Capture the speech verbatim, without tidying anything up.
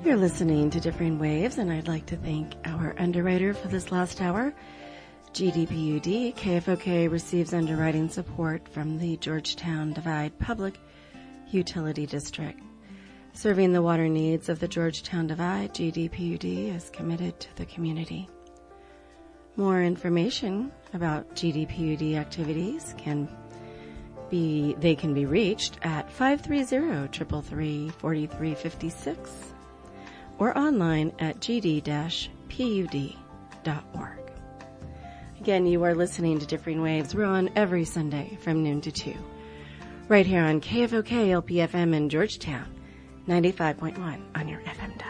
You're listening to Differing Waves, and I'd like to thank our underwriter for this last hour, G D P U D. K F O K receives underwriting support from the Georgetown Divide Public Utility District. Serving the water needs of the Georgetown Divide, G D P U D is committed to the community. More information about G D P U D activities can be, they can be reached at five three zero, three three three, four three five six or online at g d dash p u d dot org. Again, you are listening to Differing Waves. We're on every Sunday from noon to two, right here on K F O K L P F M in Georgetown, ninety-five point one on your F M dial.